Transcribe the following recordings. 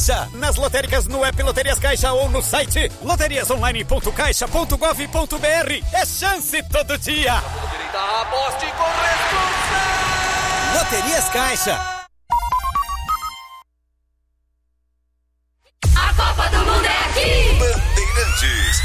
Caixa. Nas lotéricas, no app Loterias Caixa ou no site loteriasonline.caixa.gov.br. É chance todo dia. Aposte com responsabilidade. Loterias Caixa. A Copa do Mundo é aqui. Bandeirantes.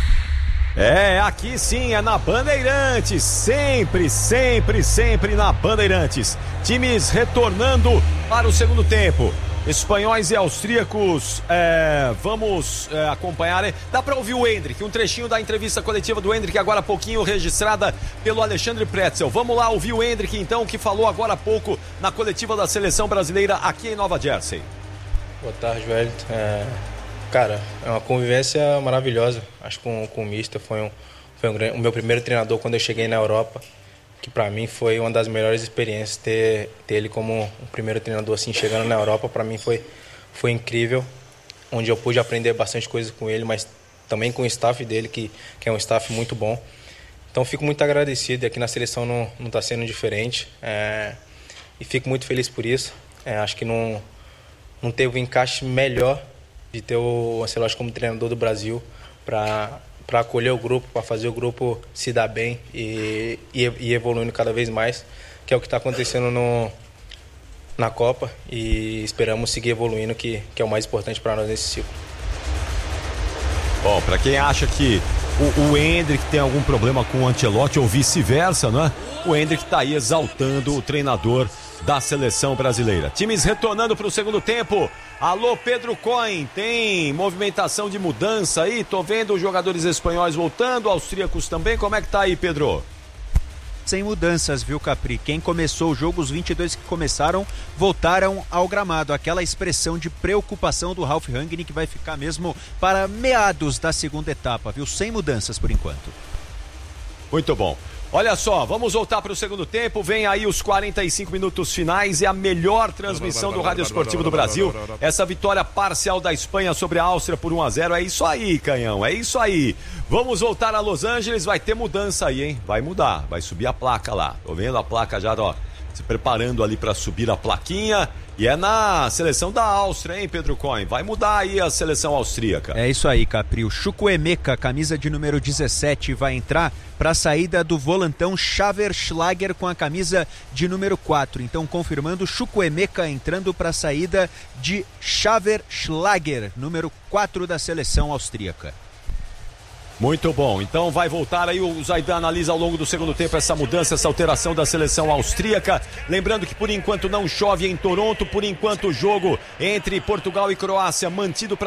É, aqui sim, é na Bandeirantes, sempre na Bandeirantes. Times retornando para o segundo tempo. Espanhóis e austríacos, vamos acompanhar. Dá para ouvir o Endrick, um trechinho da entrevista coletiva do Endrick, agora há pouquinho registrada pelo Alexandre Pretzel. Vamos lá ouvir o Endrick então, que falou agora há pouco na coletiva da seleção brasileira aqui em Nova Jersey. Boa tarde, velho. Cara, é uma convivência maravilhosa. Acho que com o Mister foi o meu primeiro treinador quando eu cheguei na Europa, que para mim foi uma das melhores experiências ter ele como um primeiro treinador assim chegando na Europa. Para mim foi incrível, onde eu pude aprender bastante coisas com ele, mas também com o staff dele, que é um staff muito bom. Então fico muito agradecido, e aqui na seleção não está sendo diferente, e fico muito feliz por isso. Acho que não teve um encaixe melhor de ter o Ancelotti como treinador do Brasil para acolher o grupo, para fazer o grupo se dar bem e evoluindo cada vez mais, que é o que está acontecendo na Copa, e esperamos seguir evoluindo, que é o mais importante para nós nesse ciclo. Bom, para quem acha que o Endrick tem algum problema com o Ancelotti ou vice-versa, não é? O Endrick está aí exaltando o treinador da seleção brasileira. Times retornando para o segundo tempo. Alô, Pedro Cohen, tem movimentação de mudança aí? Tô vendo os jogadores espanhóis voltando, austríacos também. Como é que tá aí, Pedro? Sem mudanças, viu, Capri? Quem começou o jogo, os 22 que começaram, voltaram ao gramado. Aquela expressão de preocupação do Ralf Rangnick vai ficar mesmo para meados da segunda etapa, viu? Sem mudanças por enquanto. Muito bom. Olha só, vamos voltar para o segundo tempo. Vem aí os 45 minutos finais e a melhor transmissão do Rádio Esportivo do Brasil. Essa vitória parcial da Espanha sobre a Áustria por 1-0. É isso aí, Canhão, é isso aí. Vamos voltar a Los Angeles, vai ter mudança aí, hein? Vai mudar, vai subir a placa lá. Tô vendo a placa já, ó, se preparando ali para subir a plaquinha. E é na seleção da Áustria, hein, Pedro Cohen? Vai mudar aí a seleção austríaca. É isso aí, Capri. O Chukwuemeka, camisa de número 17, vai entrar para a saída do volantão Xaver Schlager com a camisa de número 4. Então, confirmando, Chukwuemeka entrando para a saída de Xaver Schlager, número 4 da seleção austríaca. Muito bom, então vai voltar aí, o Zaidan analisa ao longo do segundo tempo essa mudança, essa alteração da seleção austríaca. Lembrando que por enquanto não chove em Toronto, por enquanto o jogo entre Portugal e Croácia mantido para